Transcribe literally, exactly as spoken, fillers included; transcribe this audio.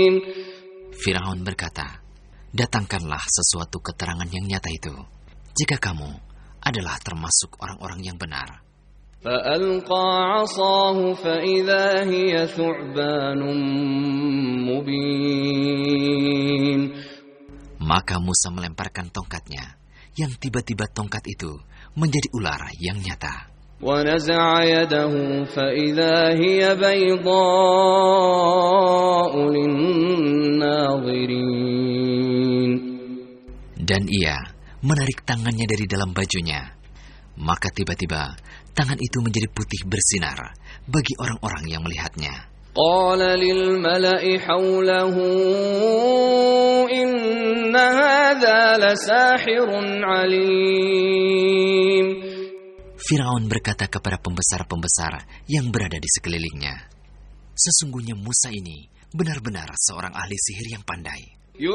Firaun berkata, "Datangkanlah sesuatu keterangan yang nyata itu, jika kamu adalah termasuk orang-orang yang benar." فألقى عصاه فإذا هي ثعبان مبين. Maka Musa melemparkan tongkatnya, yang tiba-tiba tongkat itu menjadi ular yang nyata. ونزع يده فإذا هي بيضاء للناظرين. Dan ia menarik tangannya dari dalam bajunya, maka tiba-tiba tangan itu menjadi putih bersinar bagi orang-orang yang melihatnya. قال للملأ حوله إن هذا لساحر عليم. Firaun berkata kepada pembesar-pembesar yang berada di sekelilingnya, "Sesungguhnya Musa ini benar-benar seorang ahli sihir yang pandai."